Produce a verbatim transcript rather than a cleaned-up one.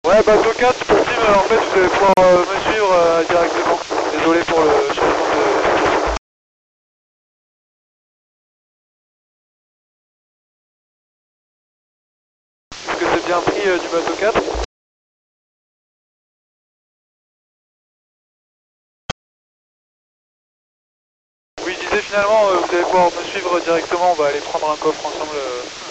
Ouais, bateau quatre, possible, en fait vous allez pouvoir euh, me suivre euh, directement. Désolé pour le changement de... Est-ce que c'est bien pris euh, du bateau quatre? Oui, je disais finalement, euh, vous allez pouvoir me suivre directement, on va aller prendre un coffre ensemble. Euh...